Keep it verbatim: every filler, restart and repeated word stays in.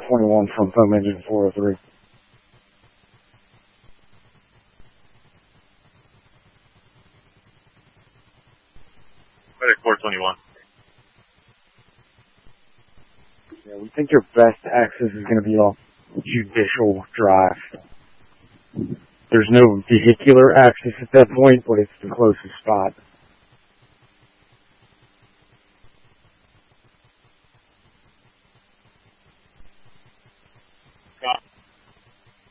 twenty-one from Foam Engine four oh three. Medic four twenty-one. Yeah, we think your best access is going to be off Judicial Drive. There's no vehicular access at that point, but it's the closest spot.